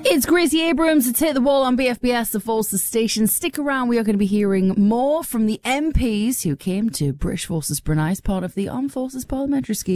It's Gracie Abrams. It's Hit the Wall on BFBS, the Forces station. Stick around. We are going to be hearing more from the MPs who came to British Forces Brunei as part of the Armed Forces Parliamentary Scheme.